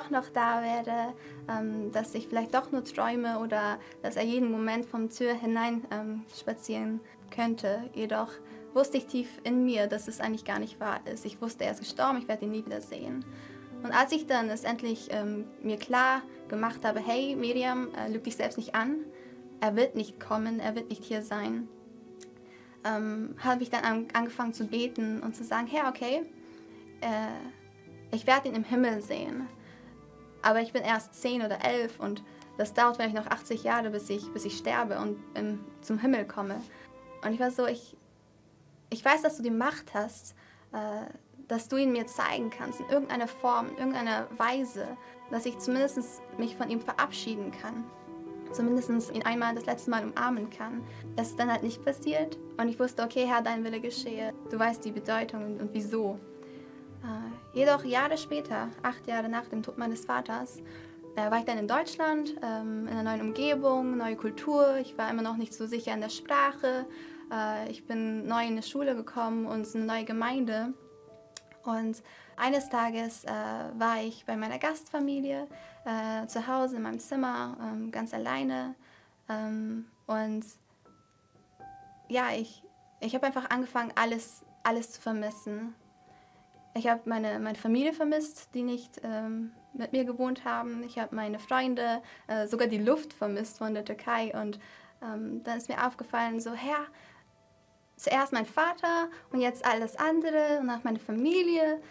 doch noch da wäre, dass ich vielleicht doch nur träume oder dass er jeden Moment vom Tür hinein spazieren könnte. Jedoch wusste ich tief in mir, dass es eigentlich gar nicht wahr ist. Ich wusste, er ist gestorben, ich werde ihn nie wieder sehen. Und als ich dann es endlich mir klar gemacht habe, hey Miriam, lüg dich selbst nicht an, er wird nicht kommen, er wird nicht hier sein, habe ich dann angefangen zu beten und zu sagen, Herr, okay, ich werde ihn im Himmel sehen, aber ich bin erst 10 oder 11 und das dauert vielleicht noch 80 Jahre, bis ich sterbe und zum Himmel komme. Und ich war so, ich weiß, dass du die Macht hast, dass du ihn mir zeigen kannst, in irgendeiner Form, in irgendeiner Weise, dass ich zumindest mich von ihm verabschieden kann. Zumindest ihn einmal das letzte Mal umarmen kann. Das ist dann halt nicht passiert und ich wusste, okay, Herr, dein Wille geschehe. Du weißt die Bedeutung und wieso. Jedoch Jahre später, 8 Jahre nach dem Tod meines Vaters, war ich dann in Deutschland, in einer neuen Umgebung, neue Kultur. Ich war immer noch nicht so sicher in der Sprache. Ich bin neu in eine Schule gekommen und in eine neue Gemeinde. Und eines Tages war ich bei meiner Gastfamilie zu Hause in meinem Zimmer, ganz alleine. Und ja, ich habe einfach angefangen, alles zu vermissen. Ich habe meine Familie vermisst, die nicht mit mir gewohnt haben. Ich habe meine Freunde, sogar die Luft vermisst von der Türkei. Und dann ist mir aufgefallen, so, Herr, zuerst mein Vater und jetzt alles andere und auch meine Familie.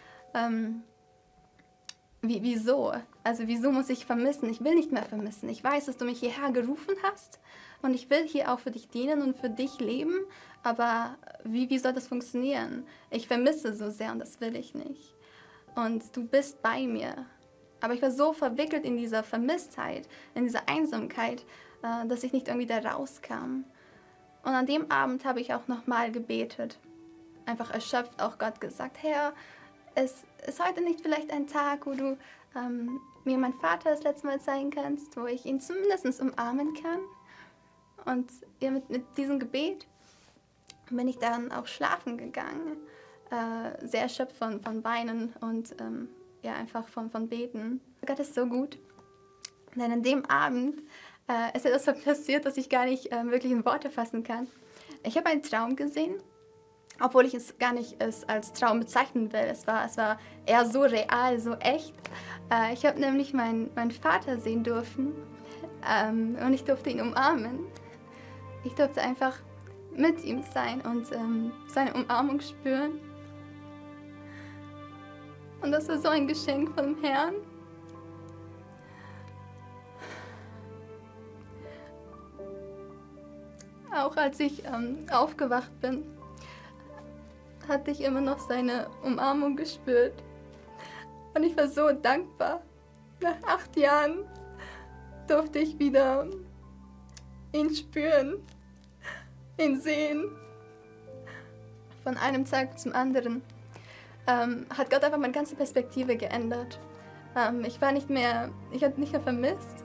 Wieso? Also wieso muss ich vermissen? Ich will nicht mehr vermissen. Ich weiß, dass du mich hierher gerufen hast und ich will hier auch für dich dienen und für dich leben. Aber wie soll das funktionieren? Ich vermisse so sehr und das will ich nicht. Und du bist bei mir. Aber ich war so verwickelt in dieser Vermisstheit, in dieser Einsamkeit, dass ich nicht irgendwie da rauskam. Und an dem Abend habe ich auch nochmal gebetet. Einfach erschöpft auch Gott gesagt, Herr, es ist heute nicht vielleicht ein Tag, wo du mir meinen Vater das letzte Mal zeigen kannst, wo ich ihn zumindest umarmen kann. Und ja, mit diesem Gebet bin ich dann auch schlafen gegangen, sehr erschöpft von Weinen und ja, einfach von Beten. Gott ist so gut. Denn an dem Abend ist etwas passiert, das ich gar nicht wirklich in Worte fassen kann. Ich habe einen Traum gesehen, obwohl ich es gar nicht als Traum bezeichnen will. Es war eher so real, so echt. Ich habe nämlich meinen Vater sehen dürfen und ich durfte ihn umarmen. Ich durfte einfach mit ihm sein und seine Umarmung spüren. Und das war so ein Geschenk vom Herrn. Auch als ich aufgewacht bin, hatte ich immer noch seine Umarmung gespürt. Und ich war so dankbar. Nach 8 Jahren durfte ich wieder ihn spüren, ihn sehen. Von einem Tag zum anderen hat Gott einfach meine ganze Perspektive geändert. Ich habe nicht mehr vermisst.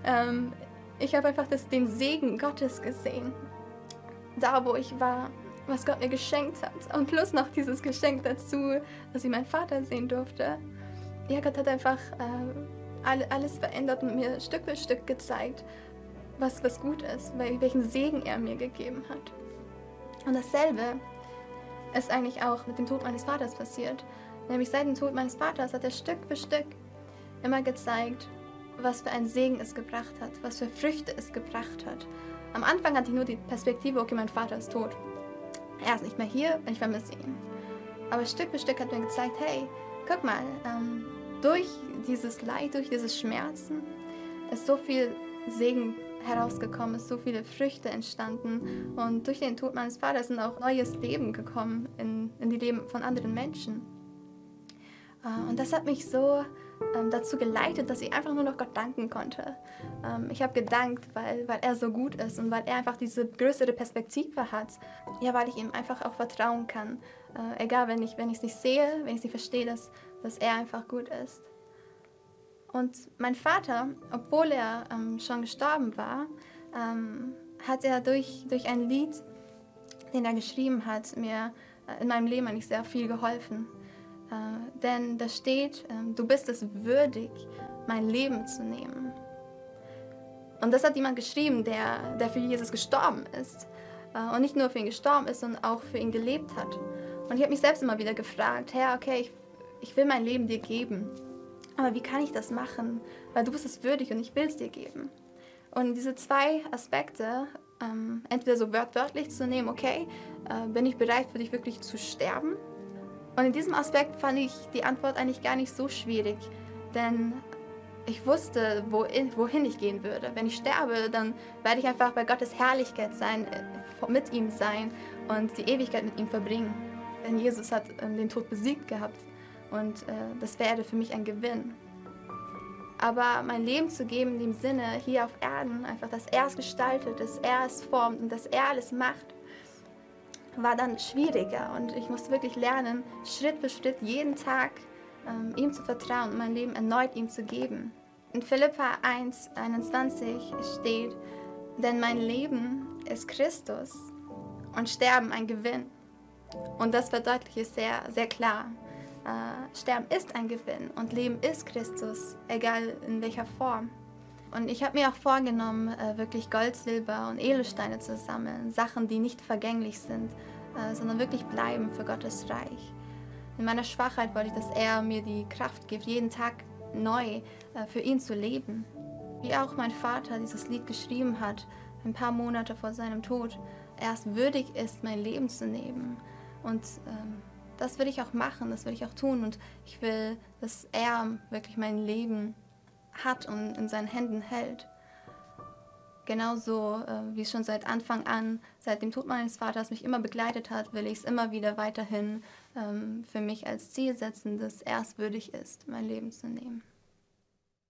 Ich habe einfach den Segen Gottes gesehen. Da, wo ich war, was Gott mir geschenkt hat. Und plus noch dieses Geschenk dazu, dass ich meinen Vater sehen durfte. Ja, Gott hat einfach alles verändert und mir Stück für Stück gezeigt, was gut ist, welchen Segen er mir gegeben hat. Und dasselbe ist eigentlich auch mit dem Tod meines Vaters passiert. Nämlich seit dem Tod meines Vaters hat er Stück für Stück immer gezeigt, was für einen Segen es gebracht hat, was für Früchte es gebracht hat. Am Anfang hatte ich nur die Perspektive, okay, mein Vater ist tot. Er ist nicht mehr hier und ich vermisse ihn. Aber Stück für Stück hat mir gezeigt, hey, guck mal, durch dieses Leid, durch dieses Schmerzen ist so viel Segen herausgekommen, ist so viele Früchte entstanden und durch den Tod meines Vaters ist auch neues Leben gekommen in die Leben von anderen Menschen. Und das hat mich so dazu geleitet, dass ich einfach nur noch Gott danken konnte. Ich habe gedankt, weil er so gut ist und weil er einfach diese größere Perspektive hat. Ja, weil ich ihm einfach auch vertrauen kann. Egal, wenn ich es nicht sehe, wenn ich es nicht verstehe, dass er einfach gut ist. Und mein Vater, obwohl er schon gestorben war, hat er durch ein Lied, den er geschrieben hat, mir in meinem Leben eigentlich sehr viel geholfen. Denn da steht, du bist es würdig, mein Leben zu nehmen. Und das hat jemand geschrieben, der für Jesus gestorben ist. Und nicht nur für ihn gestorben ist, sondern auch für ihn gelebt hat. Und ich habe mich selbst immer wieder gefragt, Herr, okay, ich will mein Leben dir geben. Aber wie kann ich das machen? Weil du bist es würdig und ich will es dir geben. Und diese zwei Aspekte, entweder so wörtlich zu nehmen, okay, bin ich bereit für dich wirklich zu sterben? Und in diesem Aspekt fand ich die Antwort eigentlich gar nicht so schwierig, denn ich wusste, wohin ich gehen würde. Wenn ich sterbe, dann werde ich einfach bei Gottes Herrlichkeit sein, mit ihm sein und die Ewigkeit mit ihm verbringen. Denn Jesus hat den Tod besiegt gehabt und das wäre für mich ein Gewinn. Aber mein Leben zu geben in dem Sinne, hier auf Erden, einfach, dass er es gestaltet, dass er es formt und dass er alles macht, war dann schwieriger. Und ich musste wirklich lernen, Schritt für Schritt, jeden Tag ihm zu vertrauen und mein Leben erneut ihm zu geben. In Philipper 1,21 steht, denn mein Leben ist Christus und Sterben ein Gewinn. Und das verdeutlicht es sehr, sehr klar. Sterben ist ein Gewinn und Leben ist Christus, egal in welcher Form. Und ich habe mir auch vorgenommen, wirklich Gold, Silber und Edelsteine zu sammeln, Sachen, die nicht vergänglich sind, sondern wirklich bleiben für Gottes Reich. In meiner Schwachheit wollte ich, dass er mir die Kraft gibt, jeden Tag neu für ihn zu leben. Wie auch mein Vater dieses Lied geschrieben hat, ein paar Monate vor seinem Tod, er es würdig ist, mein Leben zu nehmen. Und das will ich auch machen, das will ich auch tun. Und ich will, dass er wirklich mein Leben hat und in seinen Händen hält. Genauso wie es schon seit Anfang an, seit dem Tod meines Vaters mich immer begleitet hat, will ich es immer wieder weiterhin für mich als Ziel setzen, dass er es würdig ist, mein Leben zu nehmen.